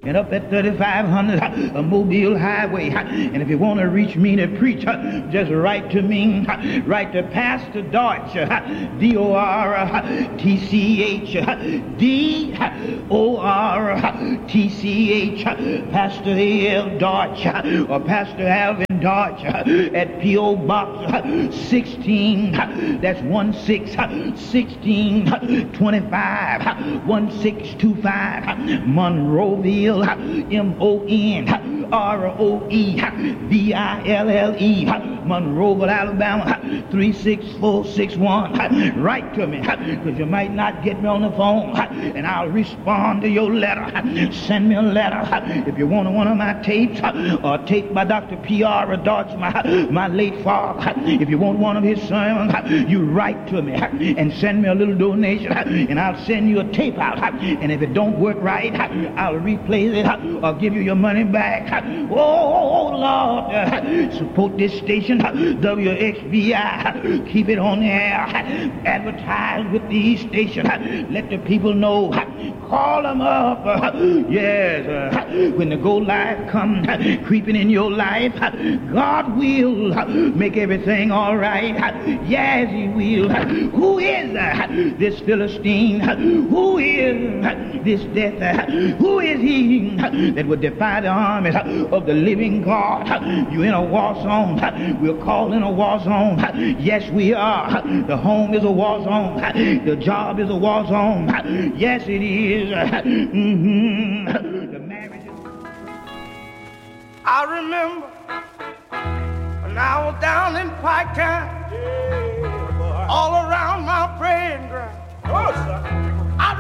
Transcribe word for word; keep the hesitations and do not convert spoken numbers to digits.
And up at thirty-five hundred uh, Mobile Highway. Uh, and if you want to reach me to preach, uh, just write to me. Uh, write to Pastor Dorch, uh, D O R T C H, uh, D O R T C H, uh, Pastor A L Dorch, uh, or Pastor Alvin Dorch, uh, at P O Box uh, sixteen, uh, that's one six sixteen twenty-five, uh, one six two five, uh, Monroeville, M O N R O E V I L L E, Monroeville, Alabama, three six four six one. Write to me, because you might not get me on the phone, and I'll respond to your letter. Send me a letter. If you want one of my tapes, or tape by Doctor P R Dorch, my, my late father, if you want one of his sermons, you write to me and send me a little donation, and I'll send you a tape out. And if it don't work right, I'll replay it or give you your money back. Oh, Lord, support this station, W X B I. Keep it on the air. Advertise with these stations. Let the people know. Call them up. Yes, when the go live comes creeping in your life, God will make everything all right. Yes, He will. Who is this Philistine? Who is this death? Who is he that would defy the armies of the living God? You in a war zone. We're called in a war zone. Yes, we are. The home is a war zone. The job is a war zone. Yes, it is. Mm-hmm. The marriage is... I remember when I was down in Pike County, all around my praying ground. Oh, sir.